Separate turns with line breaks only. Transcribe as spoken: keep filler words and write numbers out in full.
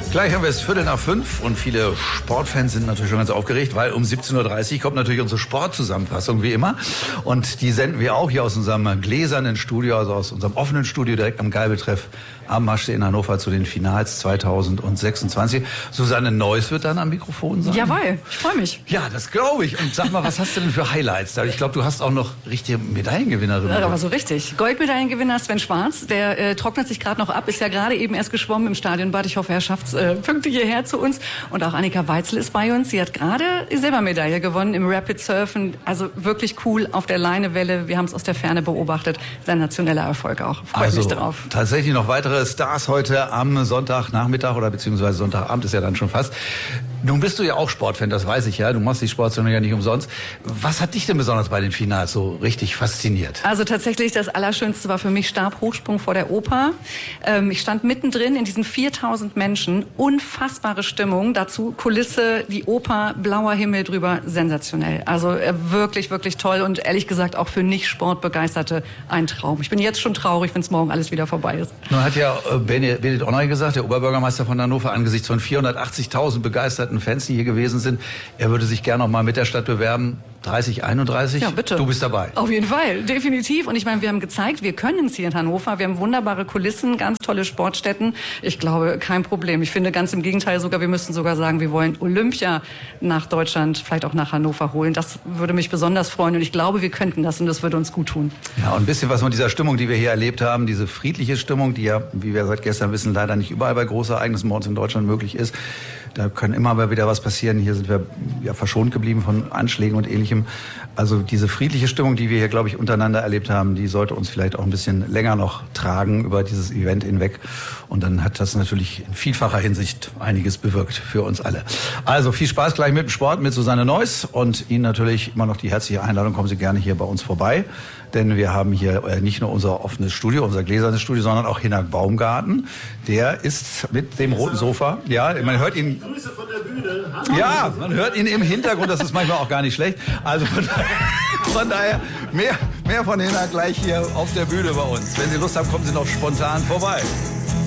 Gleich haben wir es Viertel nach fünf und viele Sportfans sind natürlich schon ganz aufgeregt, weil um siebzehn Uhr dreißig kommt natürlich unsere Sportzusammenfassung wie immer. Und die senden wir auch hier aus unserem gläsernen Studio, also aus unserem offenen Studio direkt am Geilbetreff am Maschsee in Hannover zu den Finals zweitausendsechsundzwanzig. Susanne Neuss wird dann am Mikrofon sein.
Jawohl, ich freue mich.
Ja, das glaube ich. Und sag mal, was hast du denn für Highlights? Ich glaube, du hast auch noch richtige Medaillengewinnerin.
Ja, aber so richtig. Goldmedaillengewinner Sven Schwarz, der äh, trocknet sich gerade noch ab, ist ja gerade eben erst geschwommen im Stadionbad. Ich hoffe, er schafft es äh, pünktlich hierher zu uns. Und auch Annika Weitzel ist bei uns. Sie hat gerade die Silbermedaille gewonnen im Rapid Surfen. Also wirklich cool auf der Leinewelle. Wir haben es aus der Ferne beobachtet. Sensationeller Erfolg auch. Freut
also,
mich drauf.
Tatsächlich noch weitere Stars heute am Sonntagnachmittag oder beziehungsweise Sonntagabend ist ja dann schon fast. Nun bist du ja auch Sportfan, das weiß ich ja. Du machst die Sportsendung ja nicht umsonst. Was hat dich denn besonders bei den Finals so richtig fasziniert?
Also tatsächlich das Allerschönste war für mich Stabhochsprung vor der Oper. Ähm, ich stand mittendrin in diesen viertausend Menschen. Unfassbare Stimmung. Dazu Kulisse, die Oper, blauer Himmel drüber. Sensationell. Also äh, wirklich, wirklich toll und ehrlich gesagt auch für Nicht-Sportbegeisterte ein Traum. Ich bin jetzt schon traurig, wenn es morgen alles wieder vorbei ist.
Nun hat ja äh, Benedikt Onay gesagt, der Oberbürgermeister von Hannover, angesichts von vierhundertachtzigtausend begeisterten Fans, die hier gewesen sind, er würde sich gerne noch mal mit der Stadt bewerben. dreißig einunddreißig.
Ja, bitte.
Du bist dabei.
Auf jeden Fall, definitiv. Und ich meine, wir haben gezeigt, wir können es hier in Hannover. Wir haben wunderbare Kulissen, ganz tolle Sportstätten. Ich glaube, kein Problem. Ich finde ganz im Gegenteil sogar, wir müssten sogar sagen, wir wollen Olympia nach Deutschland, vielleicht auch nach Hannover holen. Das würde mich besonders freuen. Und ich glaube, wir könnten das und das würde uns gut tun.
Ja, und ein bisschen was von dieser Stimmung, die wir hier erlebt haben, diese friedliche Stimmung, die ja, wie wir seit gestern wissen, leider nicht überall bei Großereignissen bei uns in Deutschland möglich ist. Da kann immer mal wieder was passieren. Hier sind wir ja verschont geblieben von Anschlägen und Ähnlichem. Also diese friedliche Stimmung, die wir hier, glaube ich, untereinander erlebt haben, die sollte uns vielleicht auch ein bisschen länger noch tragen über dieses Event hinweg. Und dann hat das natürlich in vielfacher Hinsicht einiges bewirkt für uns alle. Also viel Spaß gleich mit dem Sport, mit Susanne Neuss und Ihnen natürlich immer noch die herzliche Einladung. Kommen Sie gerne hier bei uns vorbei. Denn wir haben hier nicht nur unser offenes Studio, unser gläsernes Studio, sondern auch Hinak Baumgarten. Der ist mit dem roten Sofa. Ja, man hört ihn.
Grüße von der Bühne.
Ja, man hört ihn im Hintergrund. Das ist manchmal auch gar nicht schlecht. Also von daher, von daher mehr, mehr von Hinak gleich hier auf der Bühne bei uns. Wenn Sie Lust haben, kommen Sie noch spontan vorbei.